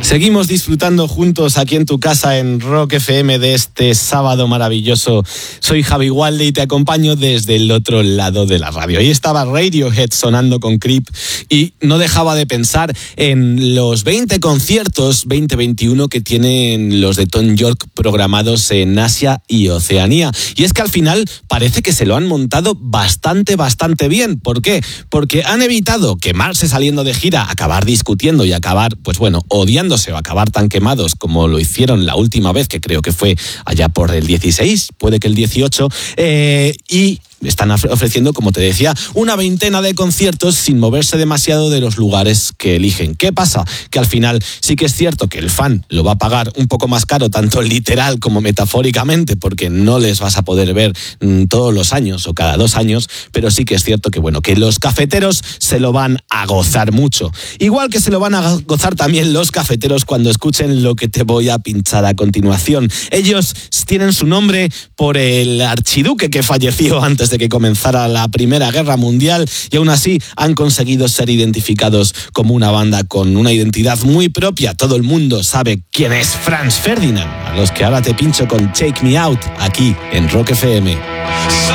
Seguimos disfrutando juntos aquí en tu casa en Rock FM de este sábado maravilloso. Soy Javi Walde y te acompaño desde el otro lado de la radio. Ahí estaba Radiohead sonando con Creep y no dejaba de pensar en los 20 conciertos 2021 que tienen los de Thom Yorke programados en Asia y Oceanía. Y es que al final parece que se lo han montado bastante bien. ¿Por qué? Porque han evitado quemarse saliendo de gira, acabar discutiendo y acabar, pues bueno, odiándose o acabar tan quemados como lo hicieron la última vez, que creo que fue allá por el 16, puede que el 18, y están ofreciendo, como te decía, una veintena de conciertos sin moverse demasiado de los lugares que eligen. ¿Qué pasa? Que al final sí que es cierto que el fan lo va a pagar un poco más caro, tanto literal como metafóricamente, porque no les vas a poder ver todos los años o cada 2 años, pero sí que es cierto que, bueno, que los cafeteros se lo van a gozar mucho. Igual que se lo van a gozar también los cafeteros cuando escuchen lo que te voy a pinchar a continuación. Ellos tienen su nombre por el archiduque que falleció antes de que comenzara la Primera Guerra Mundial y aún así han conseguido ser identificados como una banda con una identidad muy propia. Todo el mundo sabe quién es Franz Ferdinand, a los que ahora te pincho con Take Me Out aquí en Rock FM.